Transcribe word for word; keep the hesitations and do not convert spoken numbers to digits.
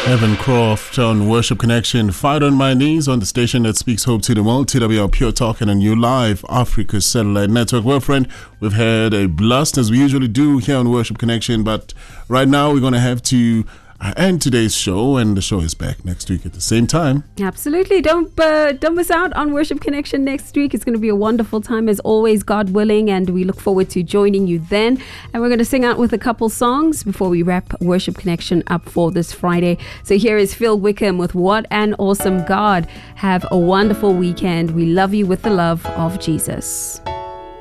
Evan Croft on Worship Connection. Fight on my knees on the station that speaks hope to the world. T W R Pure Talk and a new live Africa Satellite Network. Well, friend, we've had a blast as we usually do here on Worship Connection, but right now we're going to have to end today's show, and the show is back next week at the same time. Absolutely. Don't uh, don't miss out on Worship Connection next week. It's going to be a wonderful time as always, God willing, and we look forward to joining you then. And we're going to sing out with a couple songs before we wrap Worship Connection up for this Friday. So here is Phil Wickham with What an Awesome God. Have a wonderful weekend. We love you with the love of Jesus.